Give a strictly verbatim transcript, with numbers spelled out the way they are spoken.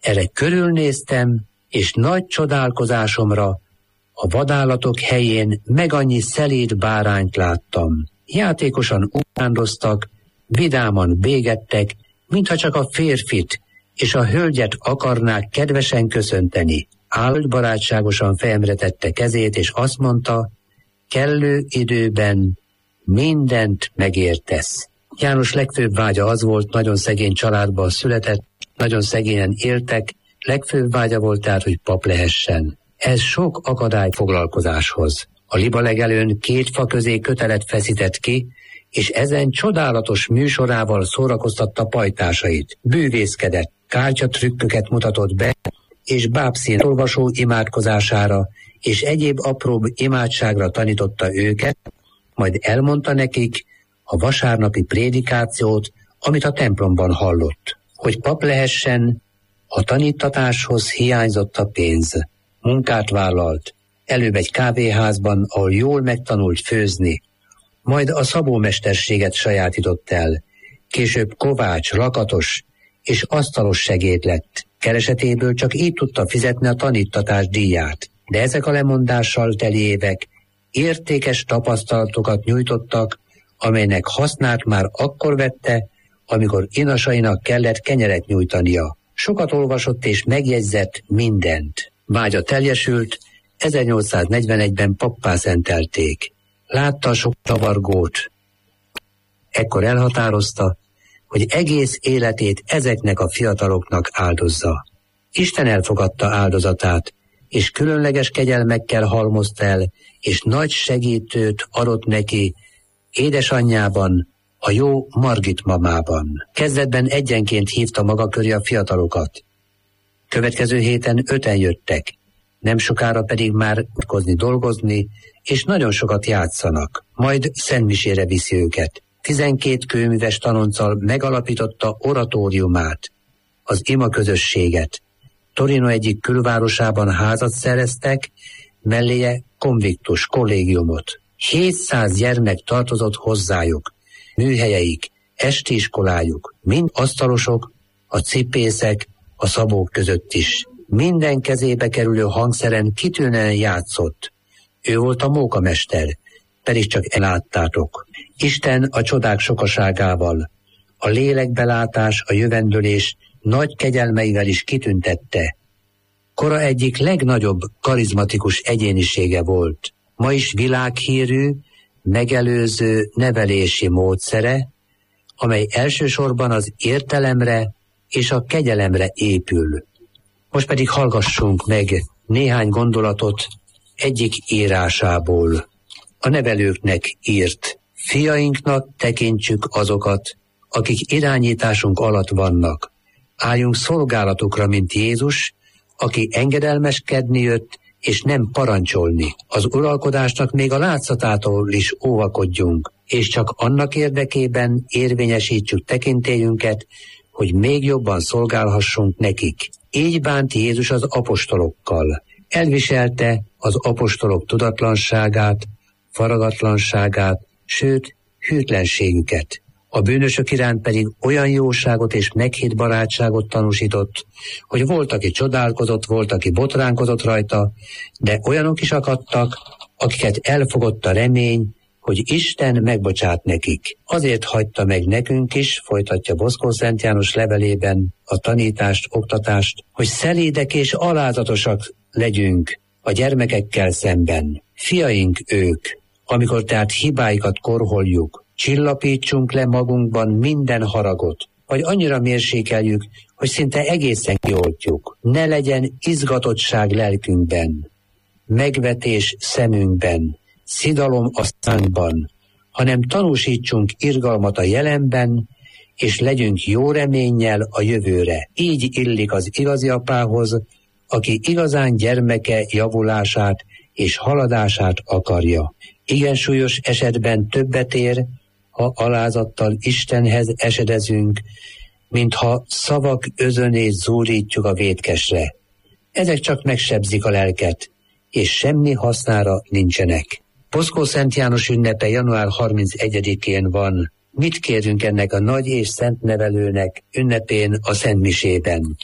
Erre körülnéztem, és nagy csodálkozásomra a vadállatok helyén meg annyi szelíd bárányt láttam. Játékosan utándoztak, vidáman bégettek, mintha csak a férfit és a hölgyet akarnák kedvesen köszönteni. Áld barátságosan fejemre tette kezét, és azt mondta, kellő időben mindent megértesz. János legfőbb vágya az volt, nagyon szegény családban született, nagyon szegényen éltek, legfőbb vágya volt tehát, hogy pap lehessen. Ez sok akadály foglalkozáshoz. A liba legelőn két fa közé kötelet feszített ki, és ezen csodálatos műsorával szórakoztatta pajtásait. Bűvészkedett, kártyatrükköket mutatott be, és bábszín olvasó imádkozására és egyéb apróbb imádságra tanította őket, majd elmondta nekik a vasárnapi prédikációt, amit a templomban hallott. Hogy pap lehessen, a tanítatáshoz hiányzott a pénz. Munkát vállalt, előbb egy kávéházban, ahol jól megtanult főzni, majd a szabómesterséget sajátított el, később kovács, lakatos és asztalos segéd lett. Keresetéből csak így tudta fizetni a tanítatás díját, de ezek a lemondással teli évek értékes tapasztalatokat nyújtottak, amelynek hasznát már akkor vette, amikor inasainak kellett kenyeret nyújtania. Sokat olvasott és megjegyzett mindent. Vágya teljesült, ezernyolcszáznegyvenegyben pappá szentelték. Látta a sok csavargót. Ekkor elhatározta, hogy egész életét ezeknek a fiataloknak áldozza. Isten elfogadta áldozatát, és különleges kegyelmekkel halmozta el, és nagy segítőt adott neki édesanyjában, a jó Margit mamában. Kezdetben egyenként hívta maga köré a fiatalokat. Következő héten öten jöttek, nem sokára pedig már kozni, dolgozni, és nagyon sokat játszanak. Majd szentmisére viszi őket. Tizenkét kőműves tanonccal megalapította oratóriumát, az ima közösséget. Torino egyik külvárosában házat szereztek, melléje konviktus kollégiumot. hétszáz gyermek tartozott hozzájuk, műhelyeik, esti iskolájuk, mind asztalosok, a cipészek, a szabók között is. Minden kezébe kerülő hangszeren kitűnően játszott. Ő volt a mókamester, pedig csak eláttátok. Isten a csodák sokaságával, a lélekbelátás, a jövendőlés nagy kegyelmeivel is kitüntette. Kora egyik legnagyobb karizmatikus egyénisége volt. Ma is világhírű, megelőző nevelési módszere, amely elsősorban az értelemre és a kegyelemre épül. Most pedig hallgassunk meg néhány gondolatot egyik írásából. A nevelőknek írt: fiainknak tekintsük azokat, akik irányításunk alatt vannak. Álljunk szolgálatukra, mint Jézus, aki engedelmeskedni jött, és nem parancsolni. Az uralkodásnak még a látszatától is óvakodjunk, és csak annak érdekében érvényesítsük tekintélyünket, hogy még jobban szolgálhassunk nekik. Így bánt Jézus az apostolokkal. Elviselte az apostolok tudatlanságát, faragatlanságát, sőt, hűtlenségüket. A bűnösök iránt pedig olyan jóságot és meghitt barátságot tanúsított, hogy volt, aki csodálkozott, volt, aki botránkozott rajta, de olyanok is akadtak, akiket elfogott a remény, hogy Isten megbocsát nekik. Azért hagyta meg nekünk is, folytatja Boszkó Szent János levelében a tanítást, oktatást, hogy szelídek és alázatosak legyünk a gyermekekkel szemben. Fiaink ők, amikor tehát hibáikat korholjuk, csillapítsunk le magunkban minden haragot, vagy annyira mérsékeljük, hogy szinte egészen kioltjuk. Ne legyen izgatottság lelkünkben, megvetés szemünkben, szidalom a szánkban, hanem tanúsítsunk irgalmat a jelenben, és legyünk jó reménnyel a jövőre. Így illik az igazi apához, aki igazán gyermeke javulását és haladását akarja. Igen súlyos esetben többet ér, ha alázattal Istenhez esedezünk, mintha szavak özönét zúrítjuk a vétkesre. Ezek csak megsebzik a lelket, és semmi hasznára nincsenek. Boszkó Szent János ünnepe január harmincegyedikén van. Mit kérünk ennek a nagy és szent nevelőnek ünnepén a szentmisében?